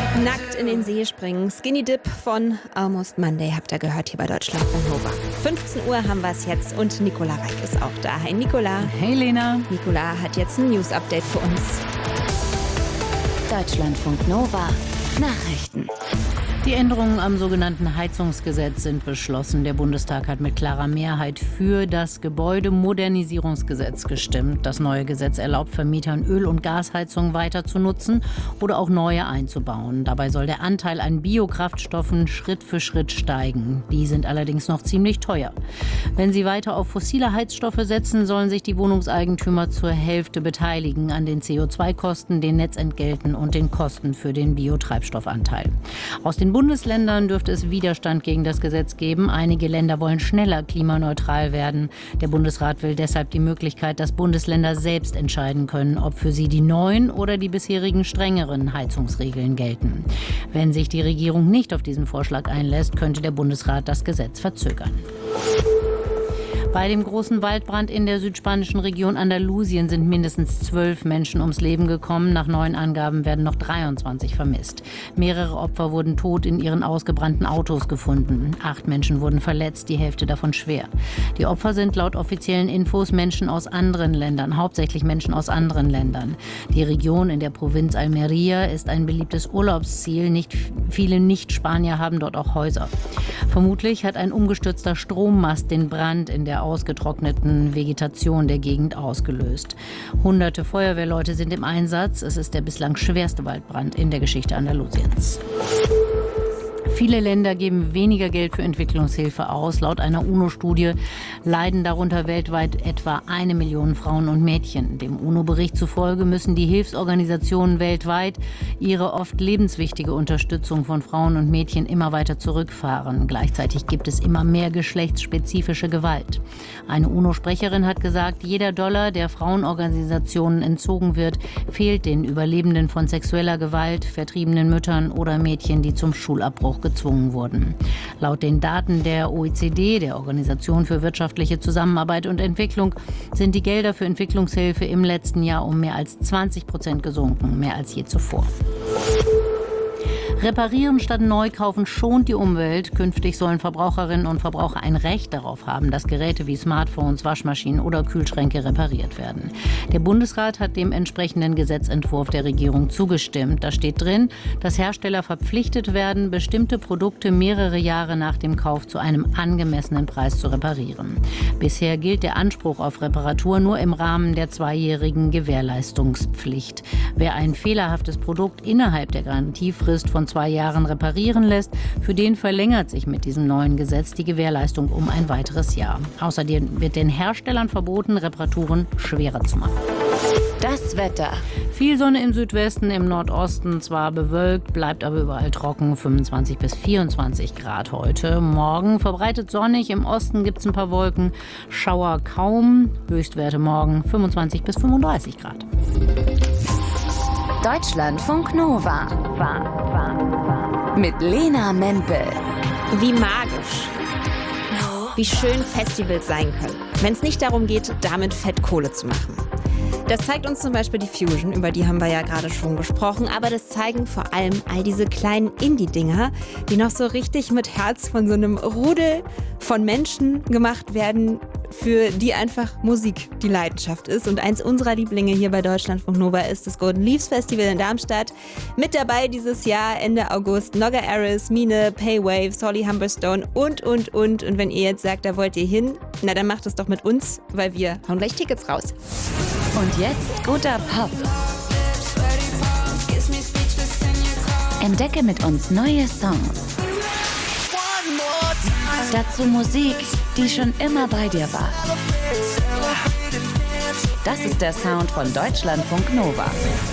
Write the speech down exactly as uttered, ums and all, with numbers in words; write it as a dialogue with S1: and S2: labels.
S1: Nackt in den See springen. Skinny Dip von Almost Monday habt ihr gehört hier bei Deutschlandfunk Nova. fünfzehn Uhr haben wir es jetzt und Nicola Reik ist auch da. Hi Nicola.
S2: Hey Lena.
S1: Nicola hat jetzt ein News-Update für uns.
S3: Deutschlandfunk Nova Nachrichten.
S2: Die Änderungen am sogenannten Heizungsgesetz sind beschlossen. Der Bundestag hat mit klarer Mehrheit für das Gebäudemodernisierungsgesetz gestimmt. Das neue Gesetz erlaubt Vermietern, Öl- und Gasheizungen weiter zu nutzen oder auch neue einzubauen. Dabei soll der Anteil an Biokraftstoffen Schritt für Schritt steigen. Die sind allerdings noch ziemlich teuer. Wenn sie weiter auf fossile Heizstoffe setzen, sollen sich die Wohnungseigentümer zur Hälfte beteiligen an den C O zwei Kosten, den Netzentgelten und den Kosten für den Biotreibstoffanteil. Aus den Bundesländern dürfte es Widerstand gegen das Gesetz geben. Einige Länder wollen schneller klimaneutral werden. Der Bundesrat will deshalb die Möglichkeit, dass Bundesländer selbst entscheiden können, ob für sie die neuen oder die bisherigen strengeren Heizungsregeln gelten. Wenn sich die Regierung nicht auf diesen Vorschlag einlässt, könnte der Bundesrat das Gesetz verzögern. Bei dem großen Waldbrand in der südspanischen Region Andalusien sind mindestens zwölf Menschen ums Leben gekommen. Nach neuen Angaben werden noch dreiundzwanzig vermisst. Mehrere Opfer wurden tot in ihren ausgebrannten Autos gefunden. Acht Menschen wurden verletzt, die Hälfte davon schwer. Die Opfer sind laut offiziellen Infos Menschen aus anderen Ländern, hauptsächlich Menschen aus anderen Ländern. Die Region in der Provinz Almería ist ein beliebtes Urlaubsziel. Nicht viele Nicht-Spanier haben dort auch Häuser. Vermutlich hat ein umgestürzter Strommast den Brand in der ausgetrockneten Vegetation der Gegend ausgelöst. Hunderte Feuerwehrleute sind im Einsatz. Es ist der bislang schwerste Waldbrand in der Geschichte Andalusiens. Viele Länder geben weniger Geld für Entwicklungshilfe aus. Laut einer UNO-Studie leiden darunter weltweit etwa eine Million Frauen und Mädchen. Dem UNO-Bericht zufolge müssen die Hilfsorganisationen weltweit ihre oft lebenswichtige Unterstützung von Frauen und Mädchen immer weiter zurückfahren. Gleichzeitig gibt es immer mehr geschlechtsspezifische Gewalt. Eine UNO-Sprecherin hat gesagt, jeder Dollar, der Frauenorganisationen entzogen wird, fehlt den Überlebenden von sexueller Gewalt, vertriebenen Müttern oder Mädchen, die zum Schulabbruch gezwungen wurden. Laut den Daten der O E C D, der Organisation für wirtschaftliche Zusammenarbeit und Entwicklung, sind die Gelder für Entwicklungshilfe im letzten Jahr um mehr als zwanzig Prozent gesunken, mehr als je zuvor. Reparieren statt neu kaufen schont die Umwelt. Künftig sollen Verbraucherinnen und Verbraucher ein Recht darauf haben, dass Geräte wie Smartphones, Waschmaschinen oder Kühlschränke repariert werden. Der Bundesrat hat dem entsprechenden Gesetzentwurf der Regierung zugestimmt. Da steht drin, dass Hersteller verpflichtet werden, bestimmte Produkte mehrere Jahre nach dem Kauf zu einem angemessenen Preis zu reparieren. Bisher gilt der Anspruch auf Reparatur nur im Rahmen der zweijährigen Gewährleistungspflicht. Wer ein fehlerhaftes Produkt innerhalb der Garantiefrist von zwei Jahren reparieren lässt, für den verlängert sich mit diesem neuen Gesetz die Gewährleistung um ein weiteres Jahr. Außerdem wird den Herstellern verboten, Reparaturen schwerer zu machen.
S3: Das Wetter.
S2: Viel Sonne im Südwesten, im Nordosten zwar bewölkt, bleibt aber überall trocken, fünfundzwanzig bis vierundzwanzig Grad heute. Morgen verbreitet sonnig, im Osten gibt es ein paar Wolken, Schauer kaum, Höchstwerte morgen fünfundzwanzig bis fünfunddreißig Grad.
S3: Deutschlandfunk Nova mit Lena Mempel.
S1: Wie magisch, wie schön Festivals sein können, wenn es nicht darum geht, damit Fettkohle zu machen. Das zeigt uns zum Beispiel die Fusion, über die haben wir ja gerade schon gesprochen, aber das zeigen vor allem all diese kleinen Indie-Dinger, die noch so richtig mit Herz von so einem Rudel von Menschen gemacht werden, für die einfach Musik die Leidenschaft ist. Und eins unserer Lieblinge hier bei Deutschlandfunk Nova ist das Golden Leaves Festival in Darmstadt. Mit dabei dieses Jahr Ende August Nogga Aris, Mine, Paywave, Solly Humberstone und, und, und. Und wenn ihr jetzt sagt, da wollt ihr hin, na dann macht es doch mit uns, weil wir hauen gleich Tickets raus.
S3: Und jetzt guter Pop. Entdecke mit uns neue Songs. Dazu Musik, die schon immer bei dir war. Das ist der Sound von Deutschlandfunk Nova.